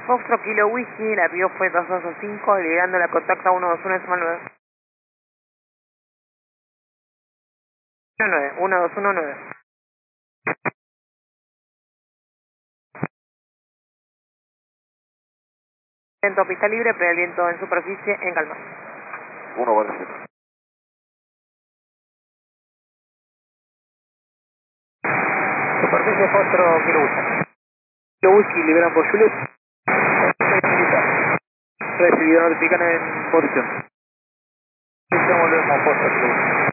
Foxtrot Kilo Whisky, la pidió fue 225, liberando la contacta 121 9. 1219. Viento pista libre, previento en superficie, en calma. 147. Superficie Foxtrot Kilo Whisky. Kilo Whisky, liberan por Juliet. Recibido, notifican en posición. Volvemos Foxtrot Kilo Whisky.